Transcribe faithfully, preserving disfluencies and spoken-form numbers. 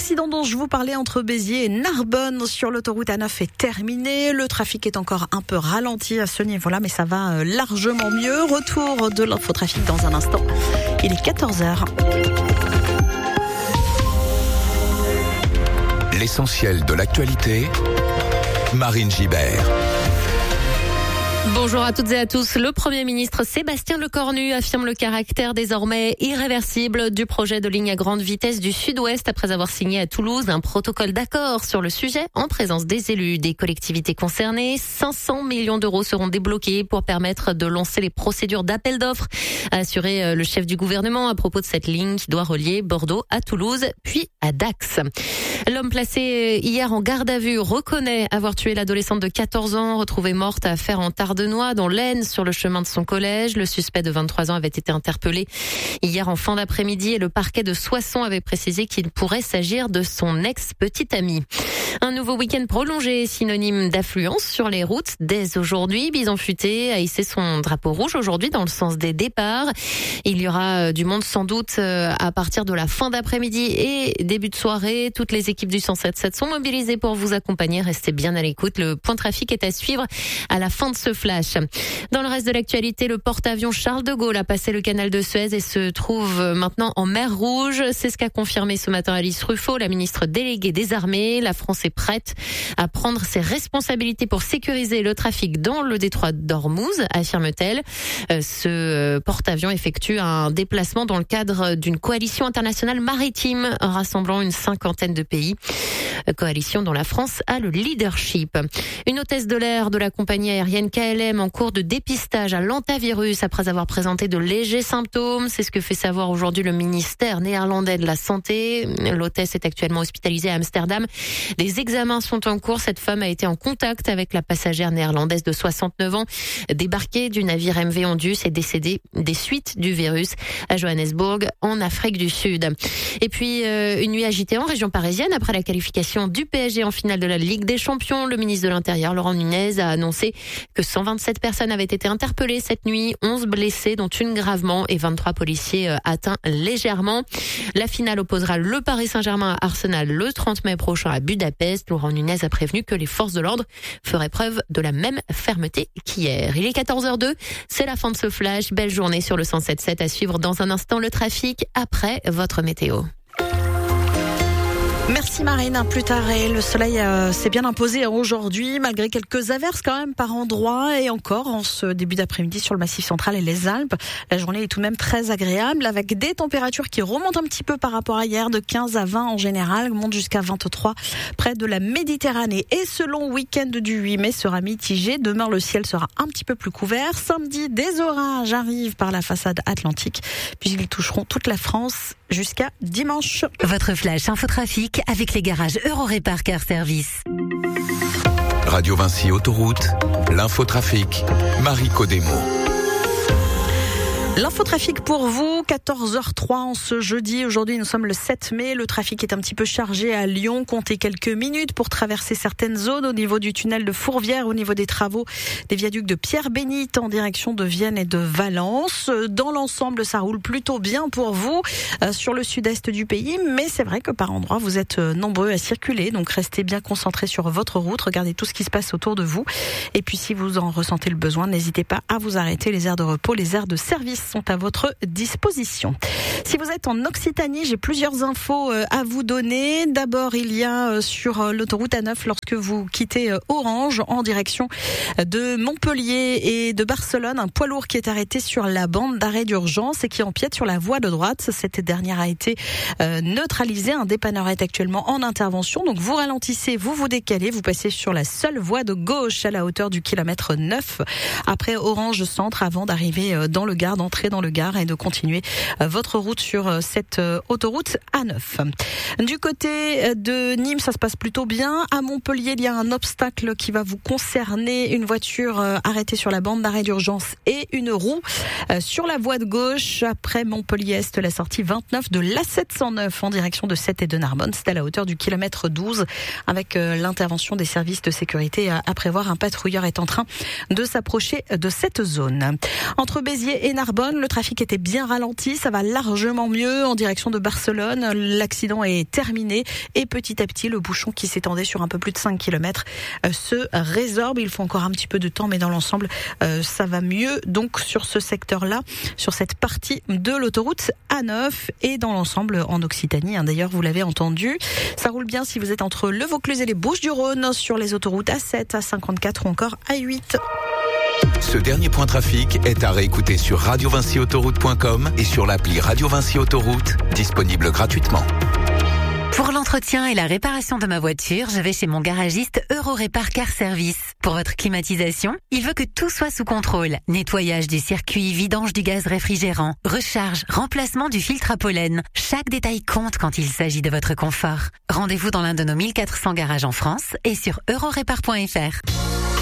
L'accident dont je vous parlais entre Béziers et Narbonne sur l'autoroute A neuf est terminé. Le trafic est encore un peu ralenti à ce niveau-là, mais ça va largement mieux. Retour de l'infotrafic dans un instant. Il est quatorze heures. L'essentiel de l'actualité, Marine Gibert. Bonjour à toutes et à tous. Le Premier ministre Sébastien Lecornu affirme le caractère désormais irréversible du projet de ligne à grande vitesse du Sud-Ouest après avoir signé à Toulouse un protocole d'accord sur le sujet en présence des élus, des collectivités concernées. cinq cents millions d'euros seront débloqués pour permettre de lancer les procédures d'appel d'offres, a assuré le chef du gouvernement à propos de cette ligne qui doit relier Bordeaux à Toulouse puis à Dax. L'homme placé hier en garde à vue reconnaît avoir tué l'adolescente de quatorze ans retrouvée morte à Fère-en-Tardenois dans l'Aisne sur le chemin de son collège. Le suspect de vingt-trois ans avait été interpellé hier en fin d'après-midi et le parquet de Soissons avait précisé qu'il pourrait s'agir de son ex-petite amie. Un nouveau week-end prolongé, synonyme d'affluence sur les routes. Dès aujourd'hui, Bison Futé a hissé son drapeau rouge aujourd'hui dans le sens des départs. Il y aura du monde sans doute à partir de la fin d'après-midi et début de soirée. Toutes les équipes du cent sept sept sont mobilisées pour vous accompagner. Restez bien à l'écoute. Le point trafic est à suivre à la fin de ce flash. Dans le reste de l'actualité, le porte-avions Charles de Gaulle a passé le canal de Suez et se trouve maintenant en mer Rouge. C'est ce qu'a confirmé ce matin Alice Ruffo, la ministre déléguée des Armées. La France est prête à prendre ses responsabilités pour sécuriser le trafic dans le détroit d'Ormuz, affirme-t-elle. Ce porte-avions effectue un déplacement dans le cadre d'une coalition internationale maritime rassemblant une cinquantaine de pays. Coalition dont la France a le leadership. Une hôtesse de l'air de la compagnie aérienne K L M en cours de dépistage à l'hantavirus après avoir présenté de légers symptômes. C'est ce que fait savoir aujourd'hui le ministère néerlandais de la Santé. L'hôtesse est actuellement hospitalisée à Amsterdam. Des examens sont en cours. Cette femme a été en contact avec la passagère néerlandaise de soixante-neuf ans, débarquée du navire M V Ondus et décédée des suites du virus à Johannesburg, en Afrique du Sud. Et puis, euh, une nuit agitée en région parisienne après la qualification du P S G en finale de la Ligue des Champions. Le ministre de l'Intérieur, Laurent Nunez, a annoncé que cent vingt-sept personnes avaient été interpellées cette nuit, onze blessés, dont une gravement et vingt-trois policiers atteints légèrement. La finale opposera le Paris Saint-Germain à Arsenal le trente mai prochain à Budapest. Laurent Nunez a prévenu que les forces de l'ordre feraient preuve de la même fermeté qu'hier. Il est quatorze heures deux, c'est la fin de ce flash. Belle journée sur le cent sept sept à suivre dans un instant le trafic après votre météo. Merci Marine, plus tard et le soleil euh, s'est bien imposé aujourd'hui malgré quelques averses quand même par endroits et encore en ce début d'après-midi sur le Massif central et les Alpes. La journée est tout de même très agréable avec des températures qui remontent un petit peu par rapport à hier de quinze à vingt en général, montent jusqu'à vingt-trois près de la Méditerranée. Et ce long week-end du huit mai sera mitigé. Demain le ciel sera un petit peu plus couvert. Samedi, des orages arrivent par la façade atlantique puisqu'ils toucheront toute la France jusqu'à dimanche. Votre flash infotrafic avec les garages Eurorépar Car Service. Radio Vinci Autoroute, l'infotrafic, Marie Codemo. L'infotrafic pour vous, quatorze heures trois en ce jeudi. Aujourd'hui, nous sommes le sept mai. Le trafic est un petit peu chargé à Lyon. Comptez quelques minutes pour traverser certaines zones au niveau du tunnel de Fourvière, au niveau des travaux des viaducs de Pierre-Bénite en direction de Vienne et de Valence. Dans l'ensemble, ça roule plutôt bien pour vous euh, sur le sud-est du pays. Mais c'est vrai que par endroits, vous êtes nombreux à circuler. Donc, restez bien concentrés sur votre route. Regardez tout ce qui se passe autour de vous. Et puis, si vous en ressentez le besoin, n'hésitez pas à vous arrêter. Les aires de repos, les aires de service sont à votre disposition. Si vous êtes en Occitanie, j'ai plusieurs infos à vous donner. D'abord, il y a sur l'autoroute A neuf, lorsque vous quittez Orange en direction de Montpellier et de Barcelone, un poids lourd qui est arrêté sur la bande d'arrêt d'urgence et qui empiète sur la voie de droite. Cette dernière a été neutralisée. Un dépanneur est actuellement en intervention. Donc vous ralentissez, vous vous décalez, vous passez sur la seule voie de gauche à la hauteur du kilomètre neuf après Orange Centre avant d'arriver dans le Gard, d'entrer dans le Gard et de continuer votre route sur cette autoroute A neuf. Du côté de Nîmes, ça se passe plutôt bien. À Montpellier, il y a un obstacle qui va vous concerner. Une voiture arrêtée sur la bande d'arrêt d'urgence et une roue sur la voie de gauche. Après Montpellier-Est, la sortie vingt-neuf de l'A sept cent neuf en direction de Sète et de Narbonne. C'est à la hauteur du kilomètre douze avec l'intervention des services de sécurité à prévoir. Un patrouilleur est en train de s'approcher de cette zone. Entre Béziers et Narbonne, Lisbonne, le trafic était bien ralenti, ça va largement mieux en direction de Barcelone. L'accident est terminé et petit à petit, le bouchon qui s'étendait sur un peu plus de cinq kilomètres euh, se résorbe. Il faut encore un petit peu de temps, mais dans l'ensemble, euh, ça va mieux. Donc sur ce secteur-là, sur cette partie de l'autoroute A neuf et dans l'ensemble en Occitanie. Hein, d'ailleurs, vous l'avez entendu, ça roule bien si vous êtes entre le Vaucluse et les Bouches-du-Rhône sur les autoroutes A sept, A cinquante-quatre ou encore A huit. Ce dernier point trafic est à réécouter sur radio vinci autoroute point com et sur l'appli Radio Vinci Autoroute, disponible gratuitement. Pour l'entretien et la réparation de ma voiture, je vais chez mon garagiste Eurorépar Car Service. Pour votre climatisation, il veut que tout soit sous contrôle. Nettoyage du circuit, vidange du gaz réfrigérant, recharge, remplacement du filtre à pollen. Chaque détail compte quand il s'agit de votre confort. Rendez-vous dans l'un de nos mille quatre cents garages en France et sur eurorépar point f r.